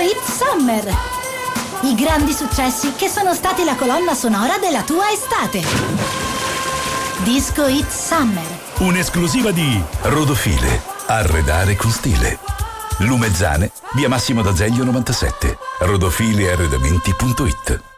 Hit Summer. I grandi successi che sono stati la colonna sonora della tua estate. Disco Hit Summer. Un'esclusiva di Rodofile. Arredare con stile. Lumezzane, via Massimo d'Azeglio 97. rodofilearredamenti.it.